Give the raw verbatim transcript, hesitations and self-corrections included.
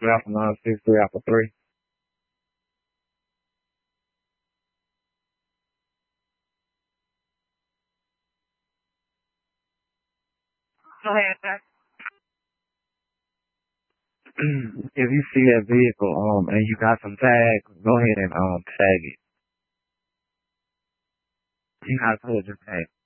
Alpha nine six three Alpha three. Go ahead, sir. If you see that vehicle, um, and you got some tags, go ahead and um tag it. You gotta put your tag.